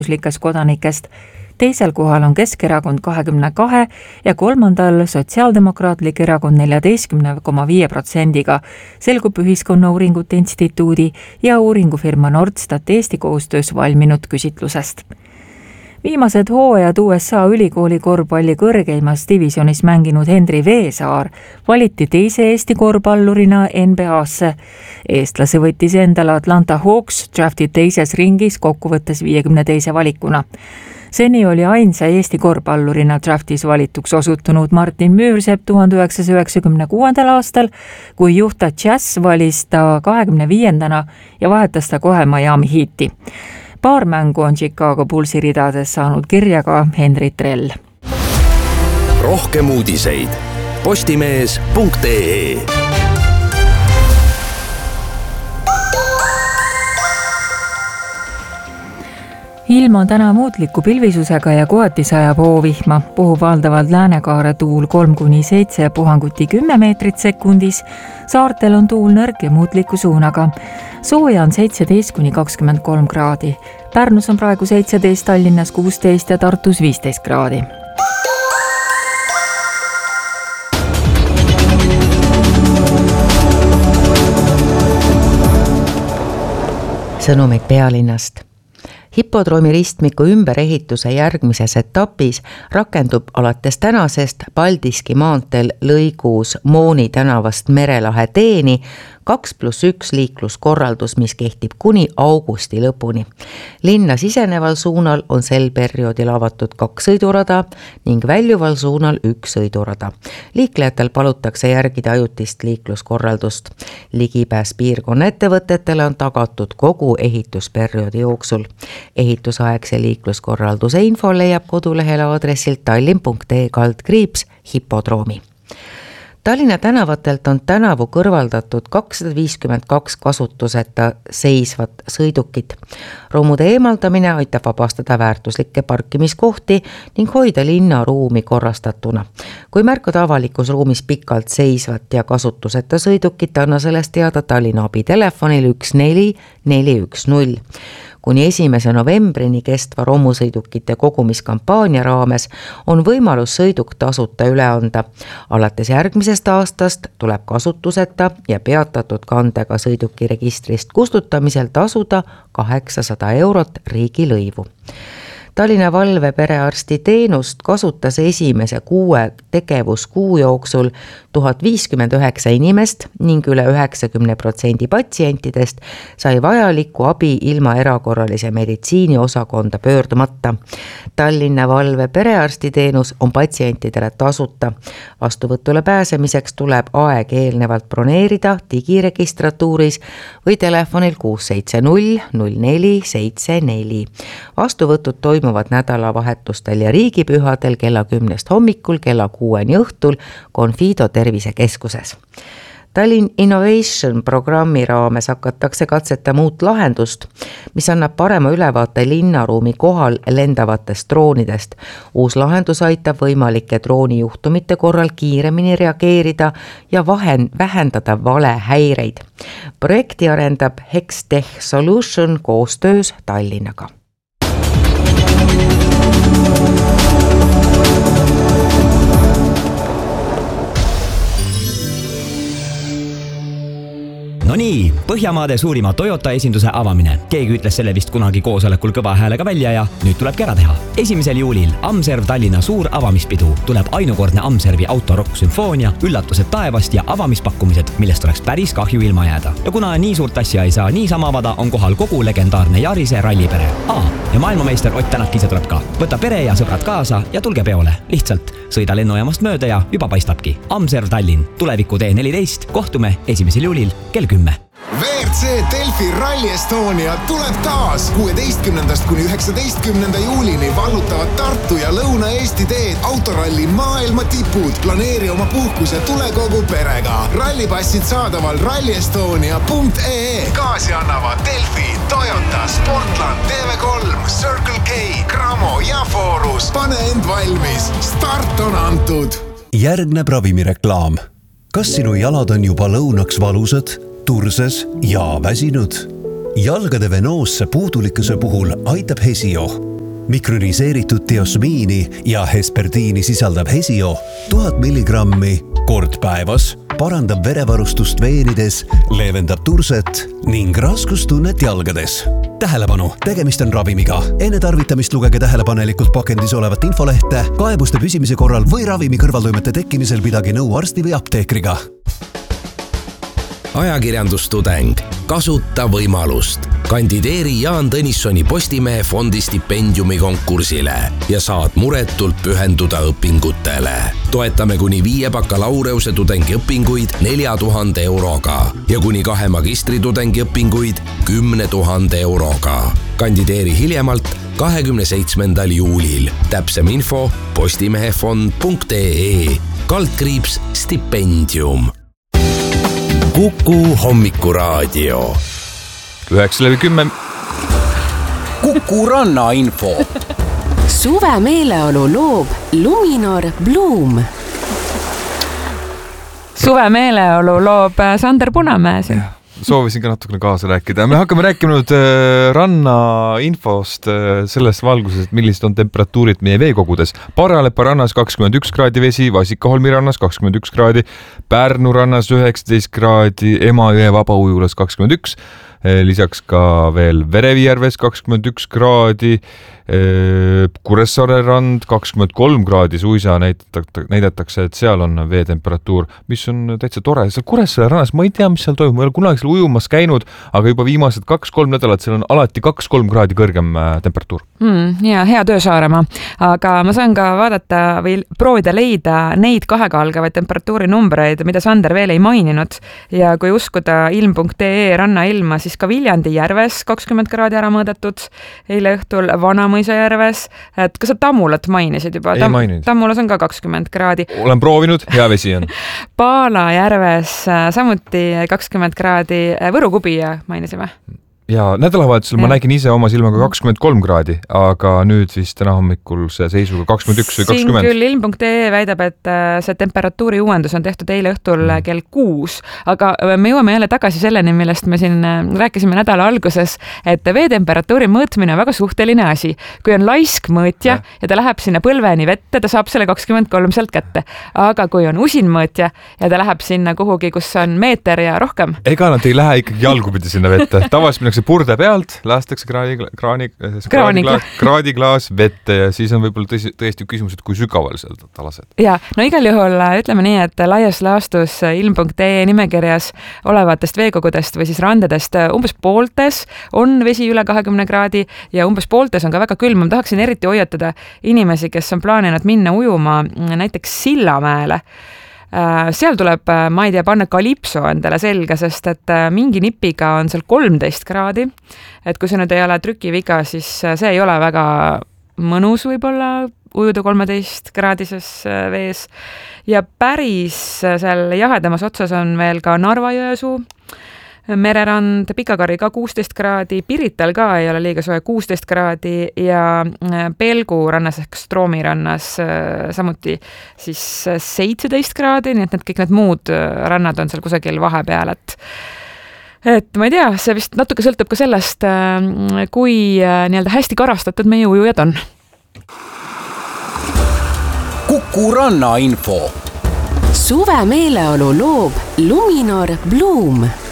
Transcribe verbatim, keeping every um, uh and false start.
kodanikest. Teisel kohal on Keskerakond kahekümne kahe ja kolmandal Sotsiaaldemokraatlik erakond neljateistkümne koma viie protsendiga, selgub Ühiskonnauuringute Instituudi ja uuringufirma Nordstat Eesti koostöös valminud küsitlusest. Viimased hooajad U S A ülikooli korvpalli kõrgeimas divisionis mänginud Henri Veesaar valiti teise Eesti korvpallurina N B A-sse. Eestlase võttis endale Atlanta Hawks drafti teises ringis kokkuvõttes viiekümne teise valikuna. Seni oli ainsa Eesti korvpallurina draftis valituks osutunud Martin Müürsepp tuhande üheksasaja üheksakümne kuuendal aastal, kui Utah Jazz valis ta kahekümne viiendana ja vahetas ta kohe Miami Heati. Paar mängu on Chicago Bullsi ridades saanud kirja ka Henri Trell. Rohkem uudiseid postimees punkt ee. Ilm on täna muutliku pilvisusega ja kohati sajab hoovihma. Puhub valdavalt läänekaare tuul kolm kuni seitse ja puhanguti kümme meetrit sekundis. Saartel on tuul nõrk ja muutliku suunaga. Sooja on seitseteist kuni kakskümmend kolm kraadi. Pärnus on praegu seitseteist, Tallinnas kuusteist ja Tartus viisteist kraadi. Sõnumid pealinnast. Hipodroomi ristmiku ümberehituse järgmises etapis rakendub alates tänasest Paldiski maanteel lõigus Mooni tänavast Merelahe teeni kaks pluss üks liikluskorraldus, mis kehtib kuni augusti lõpuni. Linna siseneval suunal on sel perioodil avatud kaks sõidurada ning väljuval suunal üks sõidurada. Liiklejatel palutakse järgida ajutist liikluskorraldust. Ligipääs piirkonna ettevõtetele on tagatud kogu ehitusperioodi jooksul. Ehitusaegse liikluskorralduse info leiab kodulehele aadressilt tallinn punkt ee kaldkriips hipodroomi. Tallinna tänavatelt on tänavu kõrvaldatud kakssada viiskümmend kaks kasutuseta seisvat sõidukit. Romude eemaldamine aitab vabastada väärtuslikke parkimiskohti ning hoida linnaruumi korrastatuna. Kui märkada avalikus ruumis pikalt seisvat ja kasutuseta sõidukit, anna sellest teada Tallinna abitelefonil üks neli neli üks null. Kuni esimese novembrini kestva romusõidukite kogumiskampaania raames on võimalus sõiduk tasuta üle anda. Alates järgmisest aastast tuleb kasutuseta ja peatatud kandega sõiduki registrist kustutamisel tasuda kaheksasada eurot riigilõivu. Tallinna valve perearsti teenust kasutas esimese kuue tegevuskuu jooksul tuhat viiskümmend üheksa inimest ning üle üheksakümne protsendi patsientidest sai vajalikku abi ilma erakorralise meditsiini osakonda pöördumata. Tallinna valve perearsti teenus on patsientidele tasuta. Vastuvõtule pääsemiseks tuleb aeg eelnevalt broneerida digiregistratuuris või telefonil kuus seitse null null neli seitse neli. Vastuvõtud toimuvad nädalavahetustel ja riigipühadel kella kümnest hommikul kella kuueni õhtul Confido tervisekeskuses. Tallinn Innovation programmi raames hakatakse katsetama uut lahendust, mis annab parema ülevaate linnaruumi kohal lendavatest droonidest. Uus lahendus aitab võimalike droonijuhtumite korral kiiremini reageerida ja vahen, vähendada valehäireid. Projekti arendab Hextech Solution koostöös Tallinnaga. No nii, Põhjamaade suurima Toyota esinduse avamine. Keegi ütles selle vist kunagi koosolekul kõva häälega välja ja nüüd tulebki ära teha. Esimesel juulil Amserv Tallinna suur avamispidu. Tuleb ainukordne Amservi autorokk sümfoonia, üllatused taevast ja avamispakkumised, millest oleks päris kahju ilma jääda. Ja kuna nii suurt asja ei saa niisama avada, on kohal kogu legendaarne Jarise rallipere. Aa, ja maailmameister Ott Tänak ise tuleb ka. Võta pere ja sõbrad kaasa ja tulge peole. Lihtsalt sõida lennujaamast mööda ja juba paistabki. Amserv Tallinn, tuleviku tee neliteist, kohtume esimesel juulil kell kümme. V R C Delfi Rally Estonia tuleb taas kuueteistkümnendast kuni üheksateistkümnenda juulini vallutavad Tartu ja Lõuna-Eesti teed autoralli maailma tipud. Planeeri oma puhkuse tule kogu perega. Rallipassid saadaval rally estonia punkt ee. Kaasi annavad Delfi, Toyota, Sportland, T V kolm, Circle K, Cramo ja Forus. Pane end valmis. Start on antud. Järgneb ravimireklaam. Kas sinu jalad on juba lõunaks valusad, turses ja väsinud? Jalgade venoosse puudulikkuse puhul aitab Hesio. mikroniseeritud diosmiini ja hesperdiini sisaldav Hesio tuhat milligrammi kord päevas, parandab verevarustust veenides, leevendab turset ning raskustunnet jalgades. Tähelepanu, tegemist on ravimiga. Enne tarvitamist lugege tähelepanelikult pakendis olevat infolehte, kaebuste püsimise korral või ravimi kõrvaltoimete tekkimisel pidage nõu arsti või apteekriga. Ajakirjandustudeng, kasuta võimalust. Kandideeri Jaan Tõnissoni Postimehe fondi stipendiumi konkursile ja saad muretult pühenduda õpingutele. Toetame kuni viie bakalaureuse tudengi õpinguid nelja tuhande euroga ja kuni kahe magistritudengi õpinguid kümne tuhande euroga. Kandideeri hiljemalt kahekümne seitsmendal juulil. Täpsem info postimehefond punkt ee, kaldkriips stipendium. Kuku hommikuraadio. üheksa läbi kümme. Kuku rannainfo. Suve meeleolu loob Luminor Bloom. Suve meeleolu loob Sander Punamäe siin. Soovisin ka natukene kaasa rääkida. Me hakkame rääkima nüüd rannainfost selles valguses, et millised on temperatuurid meie veekogudes. Paralepa rannas kakskümmend üks kraadi vesi, Vasikaholmi rannas kakskümmend üks kraadi, Pärnu rannas üheksateist kraadi, Emajõe Vabaujulas kakskümmend üks, lisaks ka veel Verevijärves kakskümmend üks kraadi, Kuressaare rand kakskümmend kolm kraadi suisa näidatakse, et seal on veetemperatuur, mis on täitsa tore. Seal Kuressaare rannas, ma ei tea, mis seal toimub, ma ei ole kunagi seal ujumas käinud, aga juba viimased kaks-kolm nädalat seal on alati kaks-kolm kraadi kõrgem temperatuur. Mm, ja hea töö Saaremaa, aga ma saan ka vaadata või proovida leida neid kahega algavaid temperatuuri numbreid, mida Sander veel ei maininud. Ja kui uskuda ilm punkt ee ranna ilma, siis ka Viljandi järves kakskümmend kraadi ära mõõdetud eile õhtul Vanamõisa järves. Et kas sa Tammulat mainisid juba? Ei maininud. Tammulas on ka kakskümmend kraadi. Olen proovinud, hea vesi on. Paala järves samuti kakskümmend kraadi, Võru Kubija mainisime. Ja nädalavahetusel ma nägin ise oma silmaga kakskümmend kolm kraadi, aga nüüd vist täna hommikul see seisuga kakskümmend üks või kakskümmend. Siin küll ilm punkt ee väidab, et see temperatuuri uuendus on tehtud eile õhtul mm. kell kuus, aga me jõuame jälle tagasi selleni, millest me siin rääkisime nädala alguses, et veetemperatuuri mõõtmine on väga suhteline asi. Kui on laisk mõõtja ja, ja ta läheb sinna põlveni vette, ta saab selle kakskümmend kolm sealt kätte. Aga kui on usin mõõtja ja ta läheb sinna kuhugi, kus on meeter ja rohkem. Ega nad ei lähe ikkagi jalgupidi sinna vette. Tavaliselt minnakse purde pealt, lastakse kraadi, kraani, kraadiklaas, kraadiklaas vette ja siis on võib-olla tõsi, tõesti küsimus, et kui sügaval sealt alased. Ja, no igal juhul ütleme nii, et laias laastus ilm punkt ee nimekirjas olevatest veekogudest või siis randadest umbes pooltes on vesi üle kahekümne kraadi ja umbes pooltes on ka väga külm. Ma tahaksin eriti hoiatada inimesi, kes on plaaninud minna ujuma näiteks Sillamäele. Seal tuleb, ma ei tea, panna kalipso endale selga, sest et mingi nipiga on seal kolmteist kraadi. Et kui see nüüd ei ole trükiviga, siis see ei ole väga mõnus võib-olla ujuda kolmeteist kraadises vees. Ja päris seal jahedamas otsas on veel ka Narva-Jõesuu, Mererand, Pikakari ka kuusteist kraadi, Pirital ka ei ole liiga soe kuusteist kraadi ja Pelgu rannas ehk Stroomi rannas samuti siis seitseteist kraadi, nii et need kõik need muud rannad on seal kusagil vahepeal, et et ma ei tea, see vist natuke sõltub ka sellest, kui nii-öelda hästi karastatud meie ujujad on. Kuku rannainfo. Suve meeleolu loob Luminor Bloom.